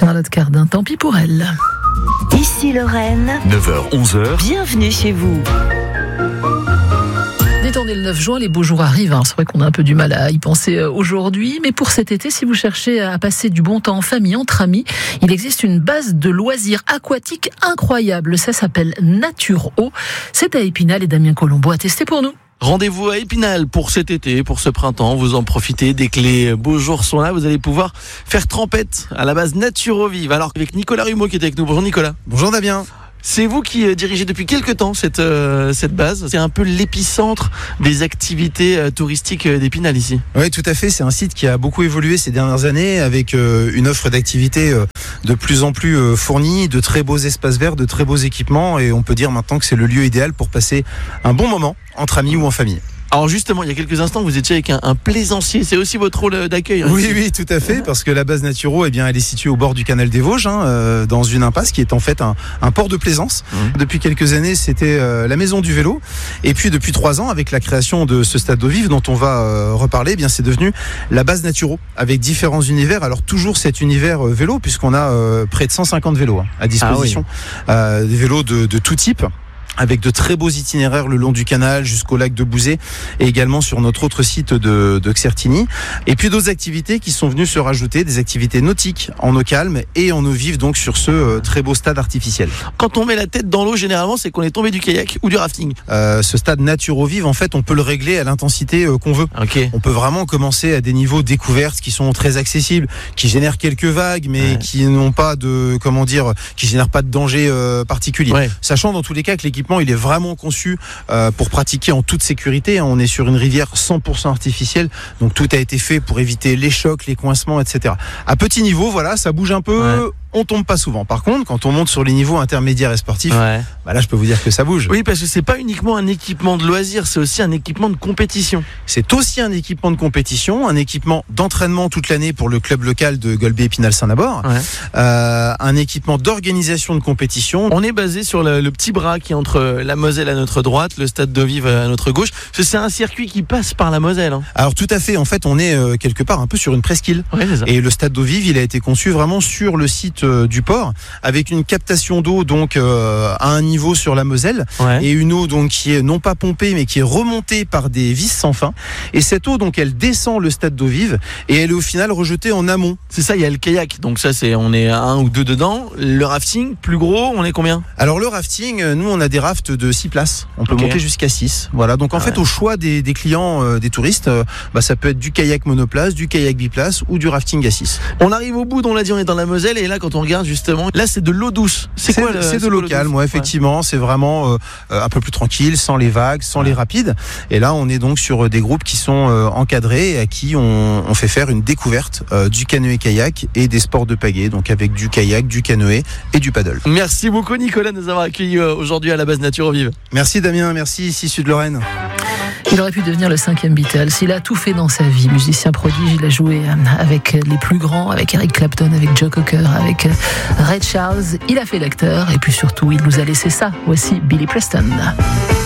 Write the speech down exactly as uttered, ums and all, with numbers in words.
Charlotte Cardin, tant pis pour elle. Ici Lorraine, neuf heures onze heures. Bienvenue chez vous. Détendez le neuf juin, les beaux jours arrivent. Hein. C'est vrai qu'on a un peu du mal à y penser aujourd'hui, mais pour cet été, si vous cherchez à passer du bon temps en famille, entre amis, il existe une base de loisirs aquatiques incroyable. Ça s'appelle Naturo. C'est à Épinal et Damien Colombo a testé pour nous. Rendez-vous à Épinal pour cet été, pour ce printemps. Vous en profitez dès que les beaux jours sont là. Vous allez pouvoir faire trempette à la base Naturo Vive. Alors avec Nicolas Rumeau qui est avec nous. Bonjour Nicolas. Bonjour Damien. C'est vous qui dirigez depuis quelques temps cette, euh, cette base. C'est un peu l'épicentre des activités euh, touristiques d'Épinal ici. Oui, tout à fait. C'est un site qui a beaucoup évolué ces dernières années avec euh, une offre d'activités euh, de plus en plus euh, fournie, de très beaux espaces verts, de très beaux équipements. Et on peut dire maintenant que c'est le lieu idéal pour passer un bon moment entre amis ou en famille. Alors justement, il y a quelques instants, vous étiez avec un, un plaisancier. C'est aussi votre rôle d'accueil. Hein, oui, ici. oui, tout à fait. Parce que la base Naturo, eh bien, elle est située au bord du canal des Vosges, hein, euh, dans une impasse qui est en fait un, un port de plaisance. Mmh. Depuis quelques années, c'était euh, la maison du vélo. Et puis depuis trois ans, avec la création de ce stade d'eau vive dont on va euh, reparler, eh bien, c'est devenu la base Naturo avec différents univers. Alors toujours cet univers euh, vélo, puisqu'on a euh, près de cent cinquante vélos hein, à disposition, ah oui. euh, des vélos de, de tout type, avec de très beaux itinéraires le long du canal jusqu'au lac de Bouzet et également sur notre autre site de, de Xertigny. Et puis d'autres activités qui sont venues se rajouter, des activités nautiques en eau calme et en eau vive, donc sur ce euh, très beau stade artificiel. Quand on met la tête dans l'eau, généralement, c'est qu'on est tombé du kayak ou du rafting. Euh, ce stade Naturo Vive, en fait, on peut le régler à l'intensité euh, qu'on veut. Okay. On peut vraiment commencer à des niveaux découvertes qui sont très accessibles, qui génèrent quelques vagues, mais ouais. qui n'ont pas de, comment dire, qui génèrent pas de danger euh, particulier. Ouais. Sachant dans tous les cas que l'équipe il est vraiment conçu euh, pour pratiquer en toute sécurité. On est sur une rivière cent pour cent artificielle, donc tout a été fait pour éviter les chocs, les coincements, et cetera. À petit niveau, voilà, ça bouge un peu. Ouais. On tombe pas souvent. Par contre, quand on monte sur les niveaux intermédiaires et sportifs, ouais. bah là, je peux vous dire que ça bouge. Oui, parce que c'est pas uniquement un équipement de loisir, c'est aussi un équipement de compétition. C'est aussi un équipement de compétition, un équipement d'entraînement toute l'année pour le club local de Golbet-Épinal-Saint-Nabord, ouais. euh, un équipement d'organisation de compétition. On est basé sur le, le petit bras qui est entre la Moselle à notre droite, le stade d'eau vive à notre gauche. C'est un circuit qui passe par la Moselle. Hein. Alors tout à fait. En fait, on est euh, quelque part un peu sur une presqu'île. Ouais, c'est ça. Et le stade d'eau vive, il a été conçu vraiment sur le site du port avec une captation d'eau donc euh, à un niveau sur la Moselle ouais. et une eau donc qui est non pas pompée mais qui est remontée par des vis sans fin et cette eau donc elle descend le stade d'eau vive et elle est au final rejetée en amont. C'est ça, il y a le kayak donc ça c'est on est un ou deux dedans. Le rafting plus gros, on est combien? Alors le rafting, nous on a des rafts de six places, on peut okay. monter jusqu'à six. Voilà, donc en ah fait ouais. au choix des, des clients euh, des touristes, euh, bah, ça peut être du kayak monoplace, du kayak biplace ou du rafting à six. On arrive au bout, on l'a dit, on est dans la Moselle et là quand on regarde justement, là c'est de l'eau douce. C'est, c'est quoi le, C'est de l'eau calme, ouais, effectivement, ouais. c'est vraiment euh, un peu plus tranquille, sans les vagues, sans ouais. les rapides. Et là on est donc sur des groupes qui sont euh, encadrés et à qui on, on fait faire une découverte euh, du canoë-kayak et des sports de pagaie, donc avec du kayak, du canoë et du paddle. Merci beaucoup Nicolas de nous avoir accueillis aujourd'hui à la base Naturo Vive. Merci Damien, merci, ici Sud-Lorraine. Il aurait pu devenir le cinquième Beatles. Il a tout fait dans sa vie. Musicien prodige, il a joué avec les plus grands, avec Eric Clapton, avec Joe Cocker, avec Ray Charles. Il a fait l'acteur et puis surtout, il nous a laissé ça. Voici Billy Preston.